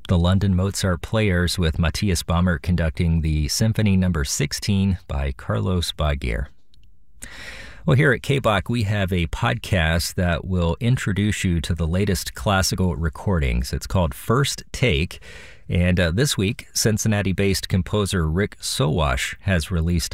the London Mozart Players with Matthias Baumert conducting the Symphony No. 16 by Carlos Baguer. Well, here at KBOC, we have a podcast that will introduce you to the latest classical recordings. It's called First Take, and this week, Cincinnati-based composer Rick Sowash has released